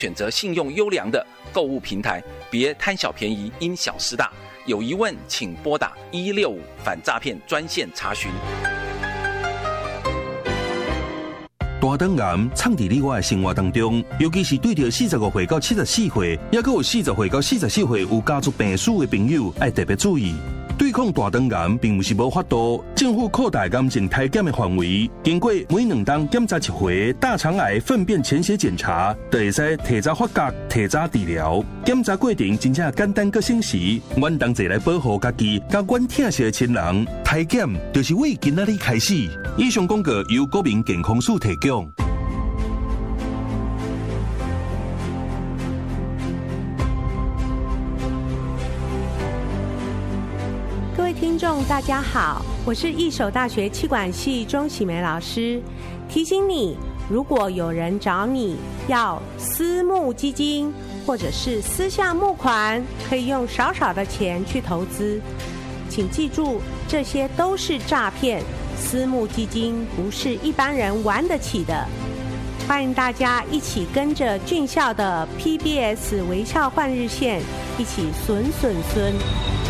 选择信用优良的购物平台，别贪小便宜，因小失大。有疑问请拨打165反诈骗专线查询。 大肠癌藏伫你我的生活当中，尤其是对着45岁到74岁，也搁有40岁到44岁有家族病史的朋友，要特别注意。对抗大肠癌并不是无法度，政府扩大癌症体检的范围，经过每2周检查1回大肠癌粪便潜血检查，就会使提早发觉、提早治疗。检查过程真正简单搁省时，阮同齐来保护家己，甲阮疼惜的亲人。体检就是为今仔日开始。以上广告由国民健康署提供。 各位听众大家好，我是义守大学企管系钟喜梅老师。提醒你，如果有人找你要私募基金或者是私下募款，可以用少少的钱去投资，请记住，这些都是诈骗。私募基金不是一般人玩得起的。欢迎大家一起跟着俊孝的 PBS 微笑换日线，一起损。